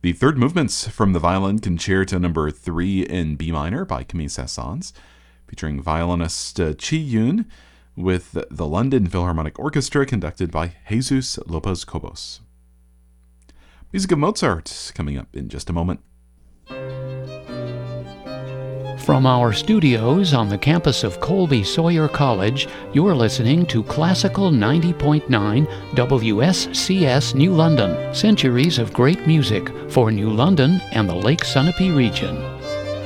The third movement's from the Violin Concerto Number 3 in B minor by Camille Saint-Saëns, featuring violinist Chi Yun with the London Philharmonic Orchestra conducted by Jesus Lopez Cobos. Music of Mozart coming up in just a moment. From our studios on the campus of Colby Sawyer College, you're listening to Classical 90.9 WSCS New London. Centuries of great music for New London and the Lake Sunapee region.